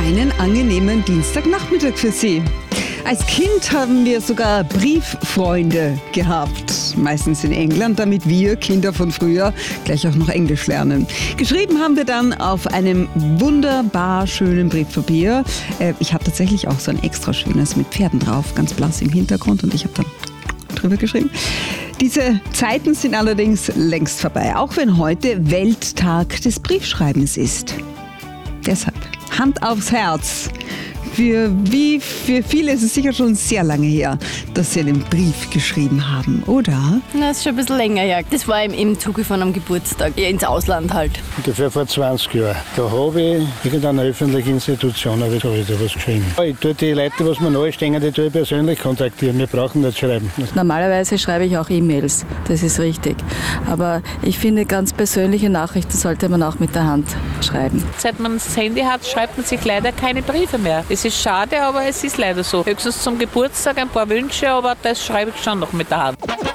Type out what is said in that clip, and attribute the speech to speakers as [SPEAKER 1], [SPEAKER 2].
[SPEAKER 1] einen angenehmen Dienstagnachmittag für Sie. Als Kind haben wir sogar Brieffreunde gehabt, meistens in England, damit wir Kinder von früher gleich auch noch Englisch lernen. Geschrieben haben wir dann auf einem wunderbar schönen Briefpapier. Ich habe tatsächlich auch so ein extra schönes mit Pferden drauf, ganz blass im Hintergrund, und ich habe dann drüber geschrieben. Diese Zeiten sind allerdings längst vorbei, auch wenn heute Welttag des Briefschreibens ist. Deshalb Hand aufs Herz. Für viele ist es sicher schon sehr lange her, dass Sie einen Brief geschrieben haben, oder?
[SPEAKER 2] Das ist schon ein bisschen länger her. Das war im Zuge von einem Geburtstag, ins Ausland halt.
[SPEAKER 3] Ungefähr vor 20 Jahren. Da habe ich irgendeine öffentliche Institution da was geschrieben. Ich tue die Leute, was mir nahestehen, die tue ich persönlich kontaktieren. Wir brauchen nicht schreiben.
[SPEAKER 2] Normalerweise schreibe ich auch E-Mails, das ist richtig. Aber ich finde, ganz persönliche Nachrichten sollte man auch mit der Hand schreiben.
[SPEAKER 4] Seit man das Handy hat, schreibt man sich leider keine Briefe mehr. Es ist schade, aber es ist leider so. Höchstens zum Geburtstag ein paar Wünsche, aber das schreibe ich schon noch mit der Hand.